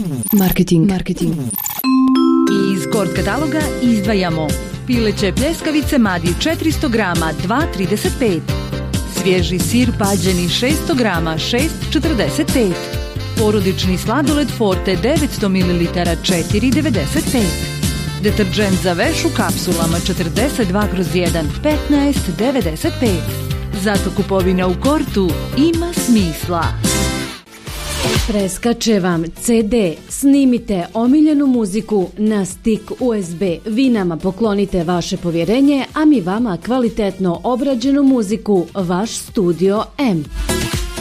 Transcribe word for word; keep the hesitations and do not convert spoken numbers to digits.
Marketing. Marketing. Iz Kord kataloga izdvajamo pileće pljeskavice Madi četiristo grama dva trideset pet, svježi sir pađeni šesto grama šest četrdeset pet, porodični sladoled Forte devetsto mililitara četiri devedeset pet, deterdžent za veš u kapsulama četrdeset dva kroz jedan petnaest devedeset pet. Zato kupovina u Kortu ima smisla. Preskače vam ce de, snimite omiljenu muziku na stik u es be. Vi nama poklonite vaše povjerenje, a mi vama kvalitetno obrađenu muziku, vaš Studio M.